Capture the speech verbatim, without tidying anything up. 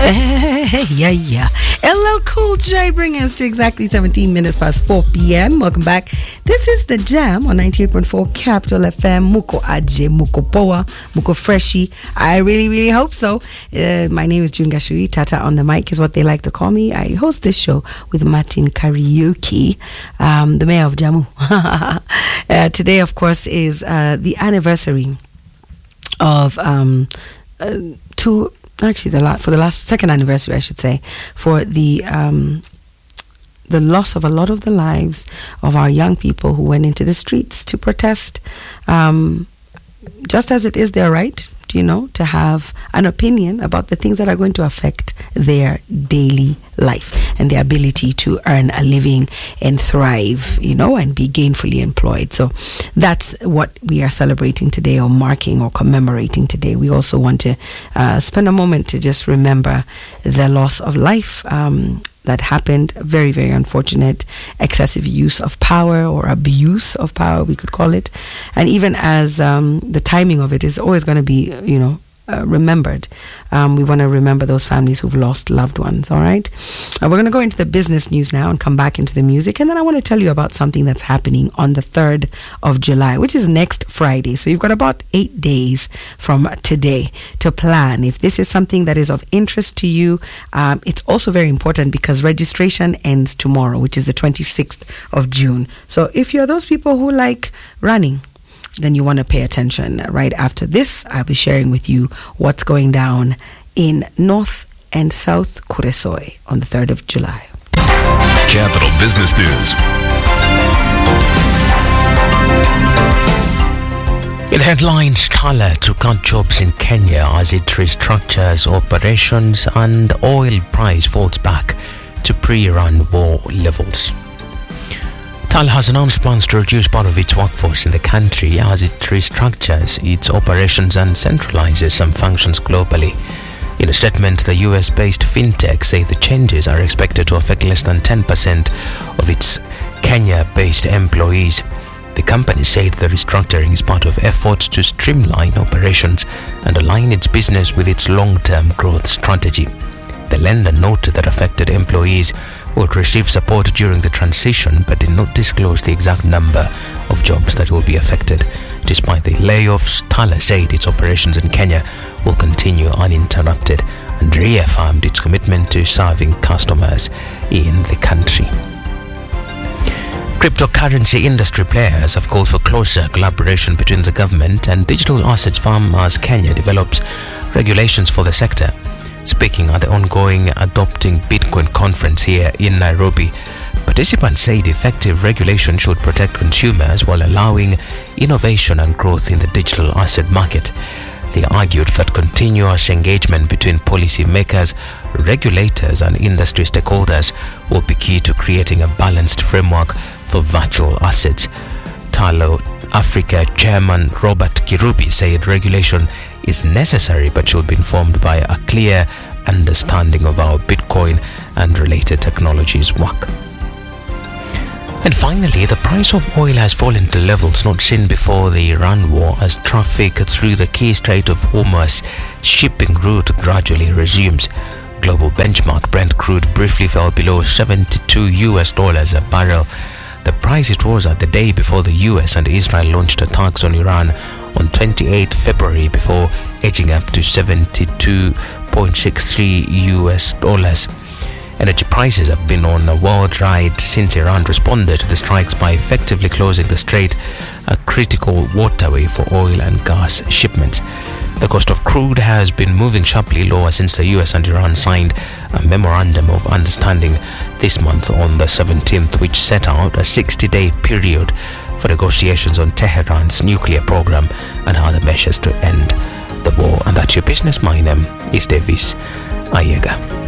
yeah, yeah. L L Cool J bringing us to exactly seventeen minutes past four p.m. Welcome back. This is The Jam on ninety-eight point four Capital F M. Muko Aje, Muko Poa, Muko Freshie. I really, really hope so. Uh, my name is June Gashui. Tata on the mic is what they like to call me. I host this show with Martin Karaoke, um, the mayor of Jammu. uh, today, of course, is uh, the anniversary of um, uh, two... Actually, the la- for the last second anniversary, I should say, for the um, the loss of a lot of the lives of our young people who went into the streets to protest, um, just as it is their right, you know, to have an opinion about the things that are going to affect their daily life and their ability to earn a living and thrive, you know, and be gainfully employed. So that's what we are celebrating today, or marking or commemorating today. We also want to uh, spend a moment to just remember the loss of life um, that happened. Very, very unfortunate excessive use of power, or abuse of power, we could call it. And even as um, the timing of it is always going to be, you know, uh, remembered, um, we want to remember those families who've lost loved ones. All right. Uh, we're going to go into the business news now and come back into the music. And then I want to tell you about something that's happening on the third of July, which is next Friday. So you've got about eight days from today to plan. If this is something that is of interest to you, um, it's also very important because registration ends tomorrow, which is the twenty-sixth of June. So if you're those people who like running, then you want to pay attention. Right after this, I'll be sharing with you what's going down in North and South Kuresoi on the third of July. Capital Business News. In headlines, Tala to cut jobs in Kenya as it restructures operations and oil price falls back to pre-Iran war levels. Tala has announced plans to reduce part of its workforce in the country as it restructures its operations and centralizes some functions globally. In a statement, the U S-based fintech say the changes are expected to affect less than ten percent of its Kenya-based employees. The company said the restructuring is part of efforts to streamline operations and align its business with its long-term growth strategy. The lender noted that affected employees would receive support during the transition but did not disclose the exact number of jobs that will be affected. Despite the layoffs, Tala said its operations in Kenya will continue uninterrupted and reaffirmed its commitment to serving customers in the country. Cryptocurrency industry players have called for closer collaboration between the government and digital assets firm as Kenya develops regulations for the sector. Speaking at the ongoing Adopting Bitcoin conference here in Nairobi, participants said effective regulation should protect consumers while allowing innovation and growth in the digital asset market. They argued that continuous engagement between policymakers, regulators and industry stakeholders will be key to creating a balanced framework for virtual assets. Talo Africa Chairman Robert Kirubi said regulation is necessary but should be informed by a clear understanding of how Bitcoin and related technologies work. And finally, the price of oil has fallen to levels not seen before the Iran war as traffic through the key Strait of Hormuz shipping route gradually resumes. Global benchmark Brent crude briefly fell below seventy-two U S dollars a barrel. The price it was at the day before the U S and Israel launched attacks on Iran on twenty-eighth February before edging up to seventy-two point six three U S dollars. Energy prices have been on a wild ride since Iran responded to the strikes by effectively closing the strait, a critical waterway for oil and gas shipments. The cost of crude has been moving sharply lower since the U S and Iran signed a memorandum of understanding this month on the seventeenth, which set out a sixty-day period for negotiations on Tehran's nuclear program and other measures to end the war. And that's your business. My name is Davis Ayega.